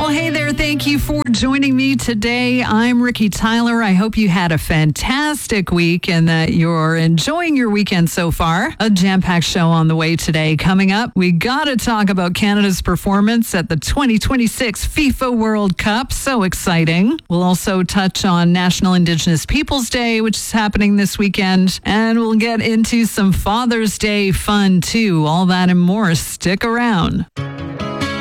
Well, hey there. Thank you for joining me today. I'm Ricky Tyler. I hope you had a fantastic week and that you're enjoying your weekend so far. A jam-packed show on the way today. Coming up, we got to talk about Canada's performance at the 2026 FIFA World Cup. So exciting. We'll also touch on National Indigenous Peoples Day, which is happening this weekend. And we'll get into some Father's Day fun, too. All that and more. Stick around.